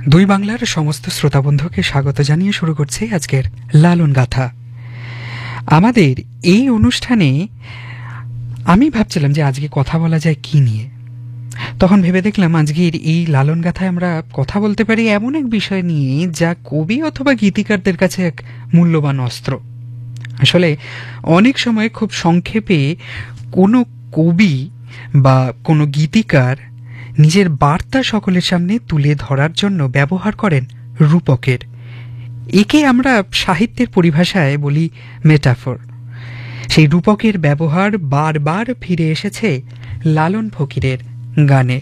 দুই বাংলার সমস্ত শ্রোতাবন্ধুকে স্বাগত জানিয়ে শুরু করছে আজকের লালন গাথা। আমাদের এই অনুষ্ঠানে আমি ভাবছিলাম যে আজকে কথা বলা যায় কি নিয়ে। তখন ভেবে দেখলাম আজকের এই লালন গাথায় আমরা কথা বলতে পারি এমন এক বিষয় নিয়ে যা কবি অথবা গীতিকারদের কাছে এক মূল্যবান অস্ত্র। আসলে অনেক সময় খুব সংক্ষেপে কোনো কবি বা কোনো গীতিকার নিজের বার্তা সকলের সামনে তুলে ধরার জন্য ব্যবহার করেন রূপকের। একে আমরা সাহিত্যের পরিভাষায় বলি মেটাফর। সেই রূপকের ব্যবহার বারবার ফিরে এসেছে লালন ফকিরের গানে।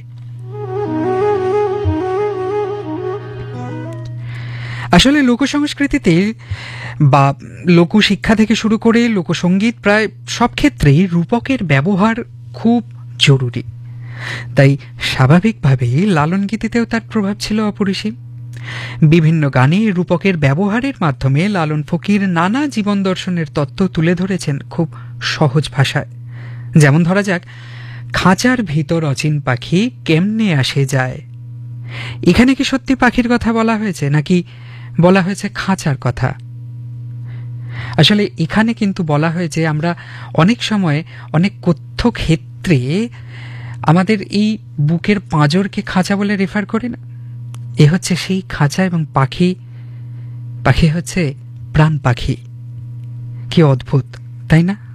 আসলে লোকসংস্কৃতিতে বা লোকশিক্ষা থেকে শুরু করে লোকসঙ্গীত প্রায় সব ক্ষেত্রেই রূপকের ব্যবহার খুব জরুরি। তাই স্বাভাবিকভাবেই লালন গীতিতেও তার প্রভাব ছিল অপরিসীম। বিভিন্ন গানে রূপকের ব্যবহারের মাধ্যমে লালন ফকির নানা জীবন দর্শনের তত্ত্ব তুলে ধরেছেন খুব সহজ ভাষায়। যেমন ধরা যাক, খাঁচার ভিতর অচিন পাখি কেমনে আসে যায়। এখানে কি সত্যি পাখির কথা বলা হয়েছে নাকি বলা হয়েছে খাঁচার কথা? আসলে এখানে কিন্তু বলা হয়েছে আমরা অনেক সময় অনেক কথ্য ক্ষেত্রে আমাদের এই বুকের পাঁজরকে খাঁচা বলে রেফার করি না? এ হচ্ছে সেই খাঁচা, এবং পাখি পাখি হচ্ছে প্রাণ পাখি। কি অদ্ভুত, তাই না?